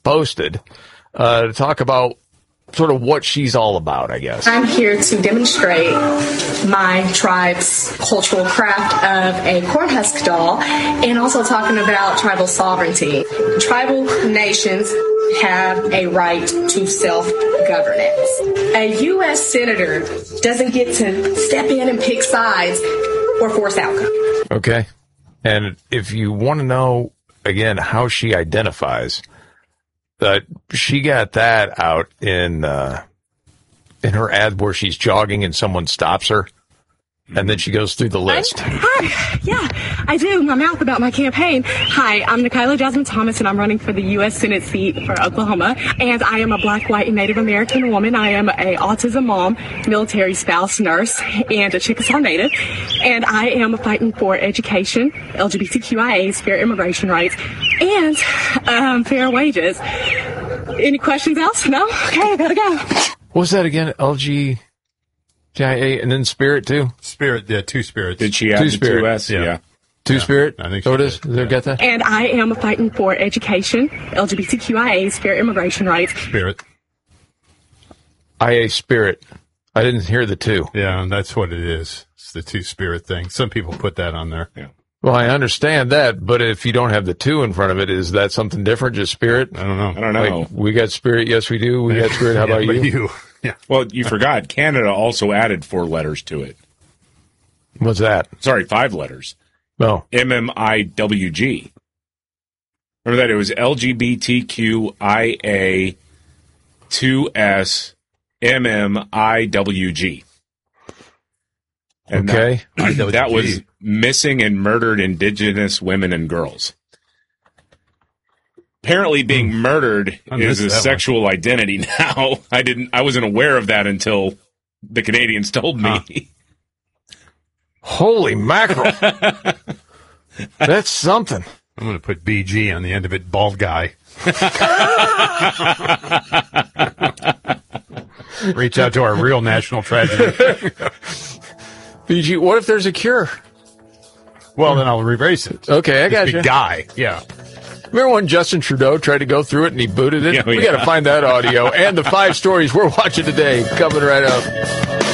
posted to talk about sort of what she's all about, I guess. I'm here to demonstrate my tribe's cultural craft of a cornhusk doll and also talking about tribal sovereignty. Tribal nations have a right to self-governance. A U.S. senator doesn't get to step in and pick sides or force outcomes. Okay. And if you want to know, again, how she identifies, she got that out in her ad where she's jogging and someone stops her, and then she goes through the list. Hi. Yeah, I do. My mouth about my campaign. Hi, I'm Nikayla Jasmine Thomas, and I'm running for the U.S. Senate seat for Oklahoma. And I am a Black, white, and Native American woman. I am a autism mom, military spouse, nurse, and a Chickasaw Native. And I am fighting for education, LGBTQIA, fair immigration rights, and fair wages. Any questions else? No? Okay, I gotta go. What was that again? LGBTQIA and then Spirit, too? Spirit, yeah, Two Spirits. Did she add the two S? Yeah. Two Spirit? I think so so. it is? Did they get that? And I am fighting for education, LGBTQIA, fair immigration rights. Spirit. IA Spirit. I didn't hear the two. Yeah, that's what it is. It's the Two Spirit thing. Some people put that on there. Yeah. Well, I understand that, but if you don't have the two in front of it, is that something different? Just Spirit? I don't know. I don't know. Like, we got Spirit. Yes, we do. We got Spirit. How about you? Yeah. Well, you forgot. Canada also added 4 letters to it. What's that? Sorry, 5 letters. No. MMIWG. Remember that? It was LGBTQIA 2S MMIWG. And Okay. that was missing and murdered Indigenous women and girls. Apparently being murdered is a sexual identity now. I wasn't aware of that until the Canadians told me. Holy mackerel. That's something. I'm going to put BG on the end of it, bald guy. Reach out to our real national tragedy. BG, what if there's a cure? Well, then I'll erase it. Okay, I got Just you. be guy, yeah. Remember when Justin Trudeau tried to go through it and he booted it? Yeah, We got to find that audio and the 5 stories we're watching today coming right up.